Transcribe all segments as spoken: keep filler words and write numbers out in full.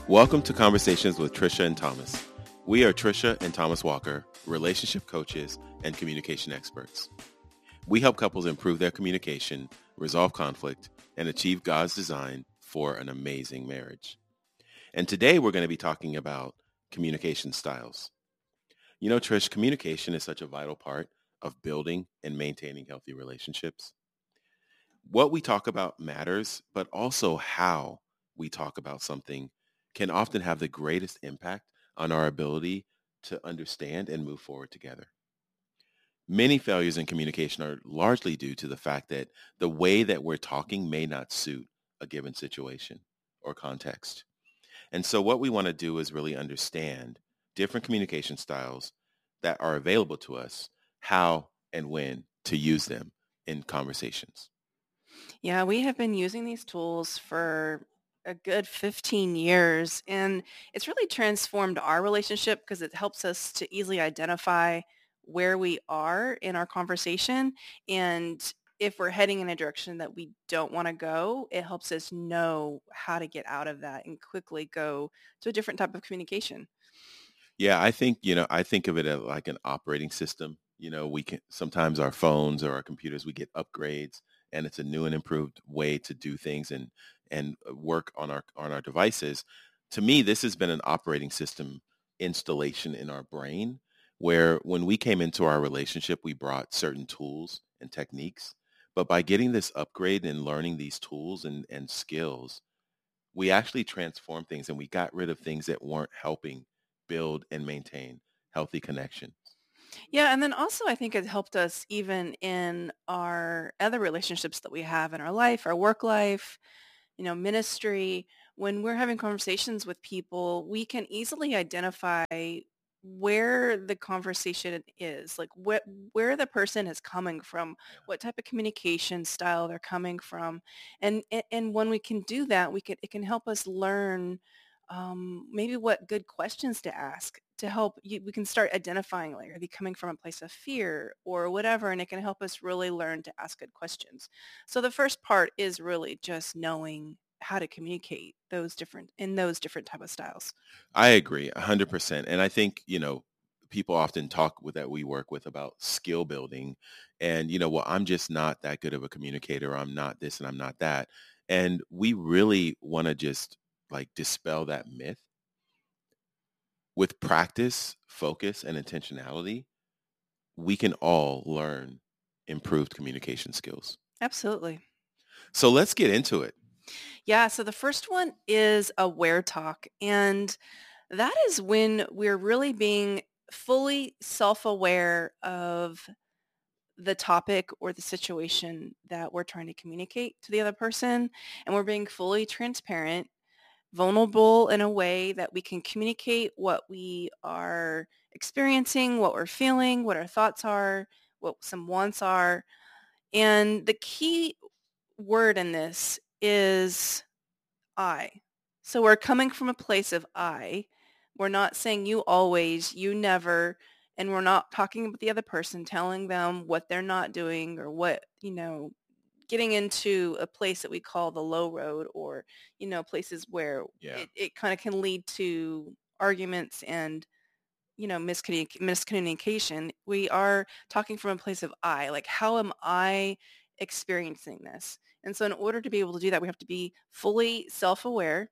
Welcome to Conversations with Trisha and Thomas. We are Trisha and Thomas Walker, relationship coaches and communication experts. We help couples improve their communication, resolve conflict, and achieve God's design for an amazing marriage. And today we're going to be talking about communication styles. You know, Trish, communication is such a vital part of building and maintaining healthy relationships. What we talk about matters, but also how we talk about something can often have the greatest impact on our ability to understand and move forward together. Many failures in communication are largely due to the fact that the way that we're talking may not suit a given situation or context. And so what we want to do is really understand different communication styles that are available to us, how and when to use them in conversations. Yeah, we have been using these tools for a good fifteen years, and it's really transformed our relationship because it helps us to easily identify where we are in our conversation. And if we're heading in a direction that we don't want to go, it helps us know how to get out of that and quickly go to a different type of communication. Yeah, I think, you know, I think of it as like an operating system. You know, we can sometimes our phones or our computers, we get upgrades and it's a new and improved way to do things and and uh, work on our on our devices. To me, this has been an operating system installation in our brain where when we came into our relationship, we brought certain tools and techniques. But by getting this upgrade and learning these tools and, and skills, we actually transformed things and we got rid of things that weren't helping build and maintain healthy connections. Yeah, and then also I think it helped us even in our other relationships that we have in our life, our work life, you know, ministry. When we're having conversations with people, we can easily identify where the conversation is, like what where the person is coming from, what type of communication style they're coming from. And a- and when we can do that, we can it can help us learn um, maybe what good questions to ask to help you. We can start identifying, like, are they coming from a place of fear or whatever, and it can help us really learn to ask good questions. So the first part is really just knowing how to communicate those different in those different type of styles. I agree one hundred percent. And I think, you know, people often talk with that we work with about skill building and, you know, well, I'm just not that good of a communicator. I'm not this and I'm not that. And we really want to just like dispel that myth. With practice, focus, and intentionality, we can all learn improved communication skills. Absolutely. So let's get into it. Yeah, so the first one is aware talk, and that is when we're really being fully self-aware of the topic or the situation that we're trying to communicate to the other person, and we're being fully transparent, vulnerable in a way that we can communicate what we are experiencing, what we're feeling, what our thoughts are, what some wants are. And the key word in this is I. So we're coming from a place of I. We're not saying you always, you never, and we're not talking about the other person, telling them what they're not doing or what, you know, getting into a place that we call the low road, or, you know, places where Yeah. it, it kind of can lead to arguments and, you know, miscommunic- miscommunication. We are talking from a place of I, like, how am I experiencing this? And so in order to be able to do that, we have to be fully self-aware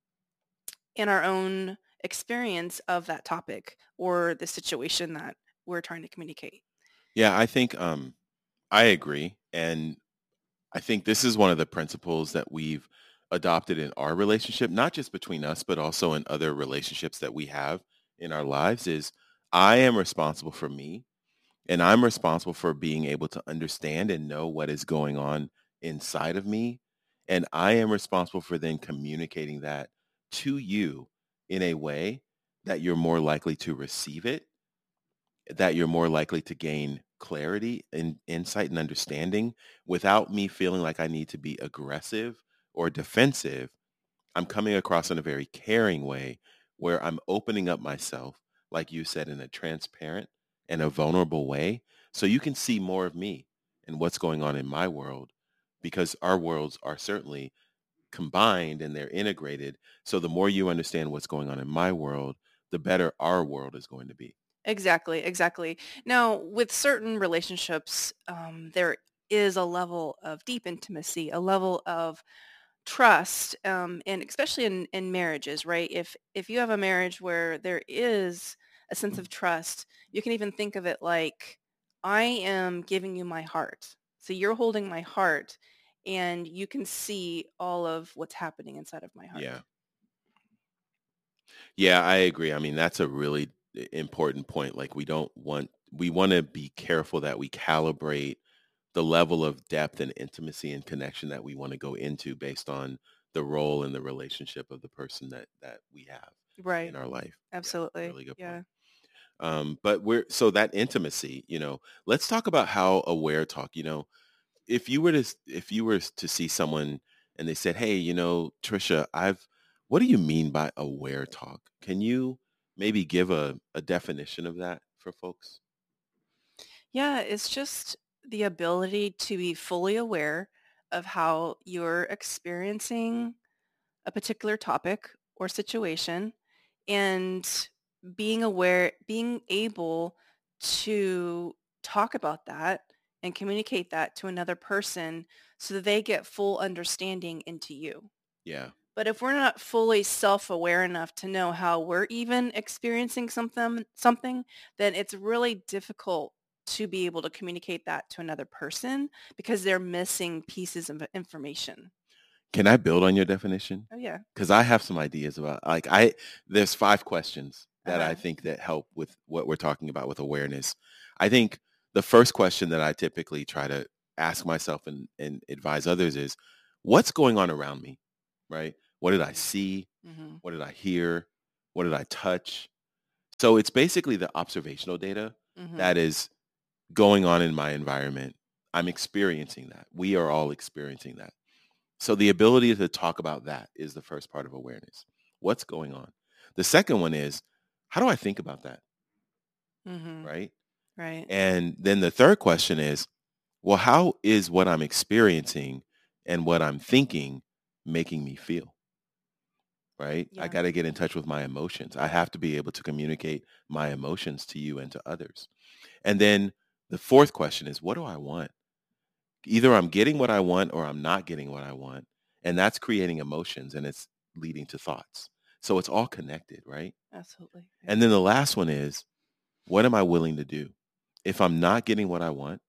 in our own experience of that topic or the situation that we're trying to communicate. Yeah, I think um, I agree. And I think this is one of the principles that we've adopted in our relationship, not just between us, but also in other relationships that we have in our lives is I am responsible for me and I'm responsible for being able to understand and know what is going on inside of me. And I am responsible for then communicating that to you in a way that you're more likely to receive it, that you're more likely to gain clarity and insight and understanding without me feeling like I need to be aggressive or defensive. I'm coming across in a very caring way where I'm opening up myself, like you said, in a transparent and a vulnerable way so you can see more of me and what's going on in my world because our worlds are certainly combined and they're integrated. So the more you understand what's going on in my world, the better our world is going to be. Exactly, exactly. Now, with certain relationships, um, there is a level of deep intimacy, a level of trust, um, and especially in, in marriages, right? If if you have a marriage where there is a sense of trust, you can even think of it like, I am giving you my heart. So you're holding my heart, and you can see all of what's happening inside of my heart. Yeah. Yeah, I agree. I mean, that's a really i- important point. Like we don't want, we want to be careful that we calibrate the level of depth and intimacy and connection that we want to go into based on the role and the relationship of the person that that we have in Right. our life. Yeah, Absolutely. really good point. Yeah. Um, but we're so that intimacy, you know, let's talk about how aware talk, you know, if you were to s- if you were to see someone and they said, "Hey, you know, Trisha, I've what do you mean by aware talk? Can you maybe give a, a definition of that for folks?" Yeah, it's just the ability to be fully aware of how you're experiencing a particular topic or situation, and being aware, being able to talk about that and communicate that to another person so that they get full understanding into you. Yeah. But if we're not fully self-aware enough to know how we're even experiencing something, something, then it's really difficult to be able to communicate that to another person because they're missing pieces of information. Can I build on your definition? Oh yeah. Because I have some ideas about like I there's five questions that I Uh-huh. think that help with what we're talking about with awareness. I think the first question that I typically try to ask myself and, and advise others is, what's going on around me? Right? What did I see? Mm-hmm. What did I hear? What did I touch? So it's basically the observational data Mm-hmm. that is going on in my environment. I'm experiencing that. We are all experiencing that. So the ability to talk about that is the first part of awareness. What's going on? The second one is, how do I think about that? Mm-hmm. Right. Right. And then the third question is, well, how is what I'm experiencing and what I'm thinking making me feel? Right. I Yeah. got to get in touch with my emotions. I have to be able to communicate my emotions to you and to others. And then the fourth question is, what do I want? Either I'm getting what I want or I'm not getting what I want. And that's creating emotions and it's leading to thoughts. So it's all connected, right? Absolutely. Yeah. And then the last one is, what am I willing to do? If I'm not getting what I want,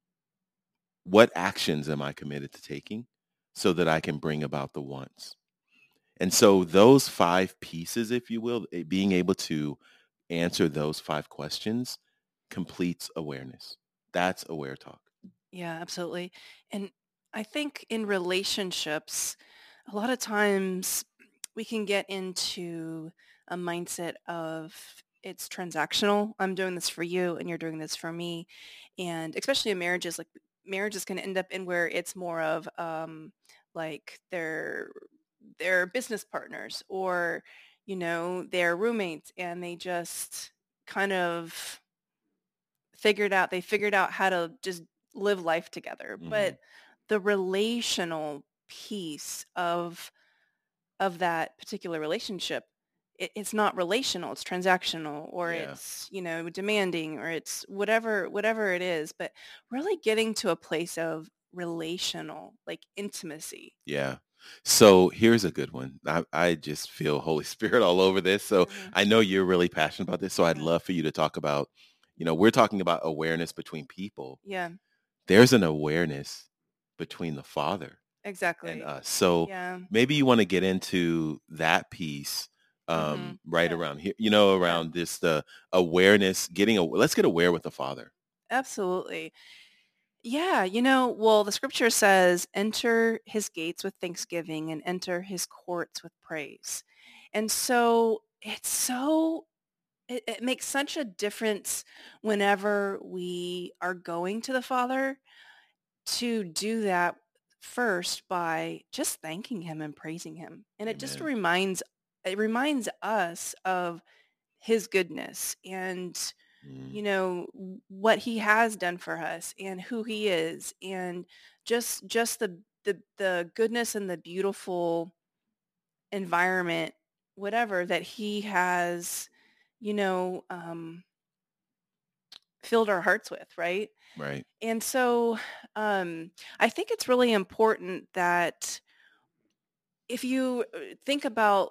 what actions am I committed to taking so that I can bring about the wants? And so those five pieces, if you will, eh, being able to answer those five questions completes awareness. That's aware talk. Yeah, absolutely. And I think in relationships, a lot of times we can get into a mindset of it's transactional. I'm doing this for you and you're doing this for me. And especially in marriages, like marriage is going to end up in where it's more of um, like they're they're business partners or, you know, they're roommates and they just kind of figured out they figured out how to just live life together. Hmm. But the relational piece of of that particular relationship, it, it's not relational, it's transactional, or Yeah. it's, you know, demanding, or it's whatever whatever it is. But really getting to a place of relational, like intimacy. Yeah. So here's a good one. I, I just feel Holy Spirit all over this. So Uh-huh. I know you're really passionate about this. So I'd Uh, love for you to talk about, you know, we're talking about awareness between people. yeah, There's an awareness between the Father and exactly. us. So Yeah. maybe you want to get into that piece Mm-hmm. um, right Yeah. around here, you know, Yeah. around this, the awareness, getting, a, let's get aware with the Father. Absolutely. Yeah, you know, well, the scripture says, enter his gates with thanksgiving and enter his courts with praise. And so it's so, it, it makes such a difference whenever we are going to the Father to do that first by just thanking him and praising him. And it just Amen. reminds, it reminds us of his goodness and Mm, you know what he has done for us and who he is and just just the the the goodness and the beautiful environment, whatever, that he has, you know, um, filled our hearts with, right? Right. And so um, I think it's really important that if you uh, think about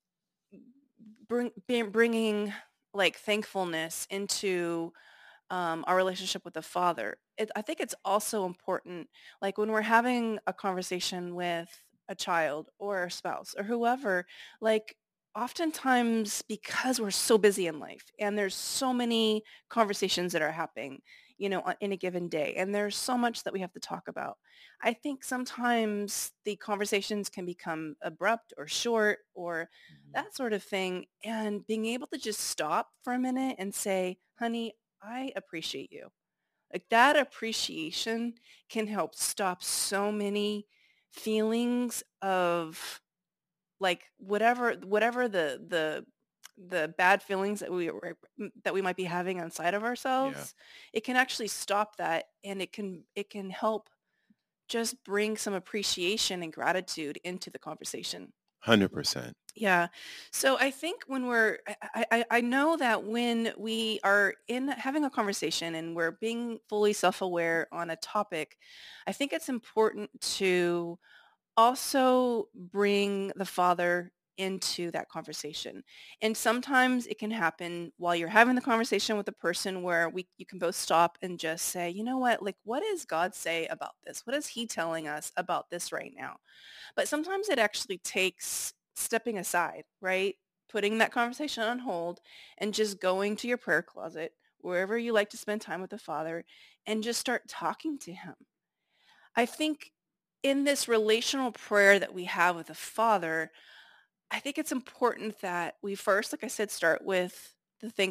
bring, bring- bringing like thankfulness into um, our relationship with the Father, it, I think it's also important, like when we're having a conversation with a child or a spouse or whoever, like oftentimes because we're so busy in life and there's so many conversations that are happening, you know, on- in a given day, and there's so much that we have to talk about. I think sometimes the conversations can become abrupt or short or Mhm. that sort of thing. And being able to just stop for a minute and say, honey, I appreciate you. Like that appreciation can help stop so many feelings of like whatever whatever the the the bad feelings that we were- that we might be having inside of Yeah. ourselves. It can actually stop that, and it can it can help just bring some appreciation and gratitude into the conversation. one hundred percent. Yeah. So I think when we're, I, I, I know that when we are in having a conversation and we're being fully self-aware on a topic, I think it's important to also bring the Father into that conversation. And sometimes it can happen while you're having the conversation with a person where we you can both stop and just say, you know what, like what does God say about this? What is he telling us about this right now? But sometimes it actually takes stepping aside, right? Putting that conversation on hold and just going to your prayer closet, wherever you like to spend time with the Father, and just start talking to him. I think in this relational prayer that we have with the Father, I think it's important that we first, like I said, start with the things